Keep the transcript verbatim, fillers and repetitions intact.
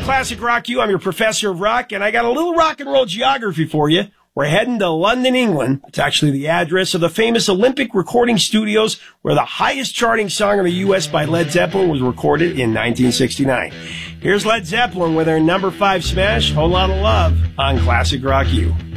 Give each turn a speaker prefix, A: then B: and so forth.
A: Classic Rock U. I'm your professor of rock, and I got a little rock and roll geography for you. We're heading to London, England. It's actually the address of the famous Olympic recording studios where the highest charting song in the U S by Led Zeppelin was recorded in nineteen sixty-nine. Here's Led Zeppelin with their number five smash, Whole Lotta Love, on Classic Rock U.